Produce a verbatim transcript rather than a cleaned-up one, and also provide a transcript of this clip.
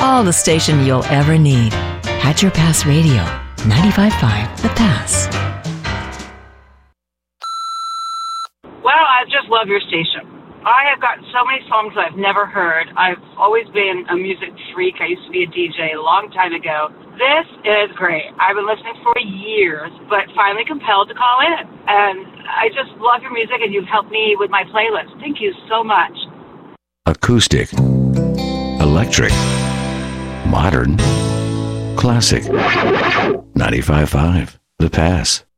All the station you'll ever need. Hatcher Pass Radio, ninety-five point five The Pass. Well, I just love your station. I have gotten so many songs I've never heard. I've always been a music freak. I used to be a D J a long time ago. This is great. I've been listening for years, but finally compelled to call in. And I just love your music, and you've helped me with my playlist. Thank you so much. Acoustic, electric, modern, classic. ninety-five point five The Pass.